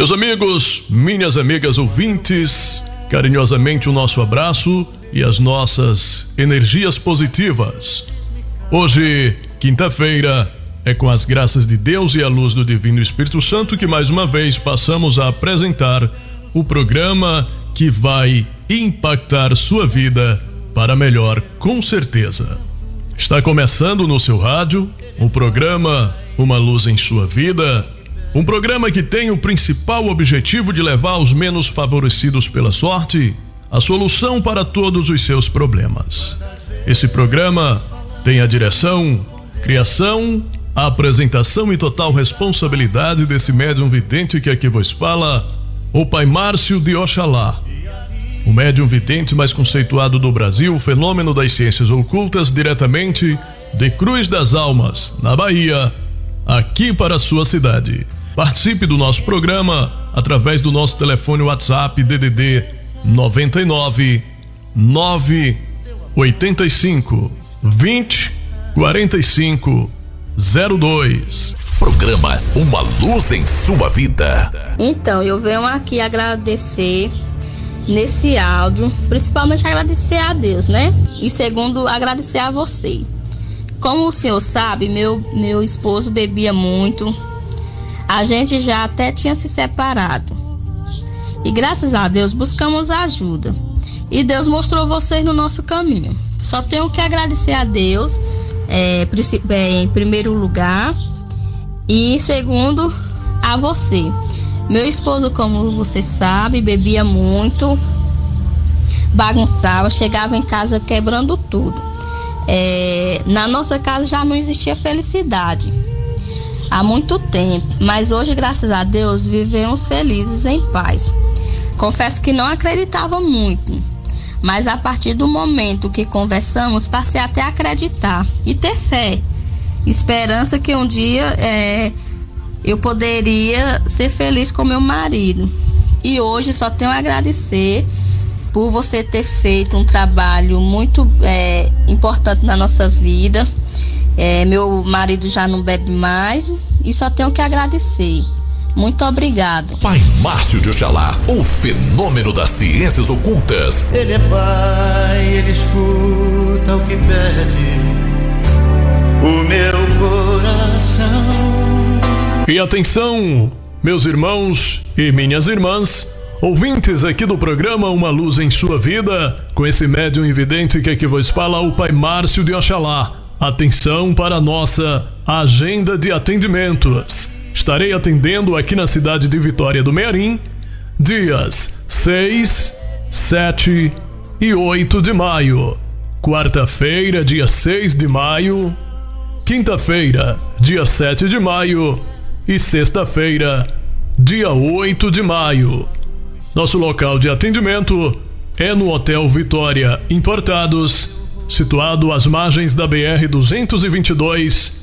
Meus amigos, minhas amigas ouvintes, carinhosamente o nosso abraço e as nossas energias positivas. Hoje, quinta-feira, é com as graças de Deus e a luz do Divino Espírito Santo que mais uma vez passamos a apresentar o programa que vai impactar sua vida para melhor, com certeza. Está começando no seu rádio o programa Uma Luz em Sua Vida, um programa que tem o principal objetivo de levar aos menos favorecidos pela sorte a solução para todos os seus problemas. Esse programa tem a direção, criação, a apresentação e total responsabilidade desse médium vidente que aqui vos fala, o Pai Márcio de Oxalá. O médium vidente mais conceituado do Brasil, fenômeno das ciências ocultas, diretamente de Cruz das Almas, na Bahia, aqui para a sua cidade. Participe do nosso programa através do nosso telefone WhatsApp DDD 99 985 20 45 02. Programa Uma Luz em Sua Vida. Então, eu venho aqui agradecer nesse áudio, principalmente agradecer a Deus, né? E segundo, agradecer a você. Como o senhor sabe, meu esposo bebia muito. A gente já até tinha se separado. E graças a Deus buscamos ajuda. E Deus mostrou vocês no nosso caminho. Só tenho que agradecer a Deus, em primeiro lugar. E em segundo, a você. Meu esposo, como você sabe, bebia muito, bagunçava, chegava em casa quebrando tudo. Na nossa casa já não existia felicidade há muito tempo, mas hoje, graças a Deus, vivemos felizes em paz. Confesso que não acreditava muito, mas a partir do momento que conversamos, passei até a acreditar e ter fé, esperança que um dia eu poderia ser feliz com meu marido. E hoje só tenho a agradecer por você ter feito um trabalho muito importante na nossa vida. Meu marido já não bebe mais e só tenho que agradecer. Muito obrigado. Pai Márcio de Oxalá, o fenômeno das ciências ocultas. Ele é pai, ele escuta o que pede o meu coração. E atenção, meus irmãos e minhas irmãs, ouvintes aqui do programa Uma Luz em Sua Vida, com esse médium invidente que aqui vos fala, o Pai Márcio de Oxalá. Atenção para a nossa agenda de atendimentos. Estarei atendendo aqui na cidade de Vitória do Mearim, dias 6, 7 e 8 de maio. Quarta-feira, dia 6 de maio. Quinta-feira, dia 7 de maio. E sexta-feira, dia 8 de maio. Nosso local de atendimento é no Hotel Vitória Importados, situado às margens da BR-222,